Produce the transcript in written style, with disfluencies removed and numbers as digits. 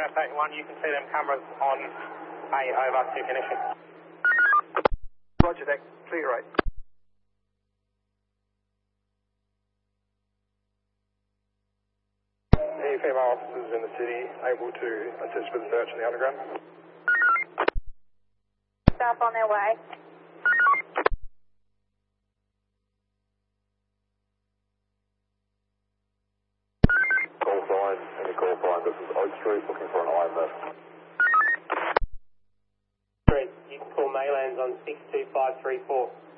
Patent 1, you can see them cameras on A over to connection. Roger that, clear rate. Any female officers in the city able to assist with the search in the underground? Staff on their way. Call sign, any call sign, this is Oak Street looking for an IMF. You can call Maylands on 62534.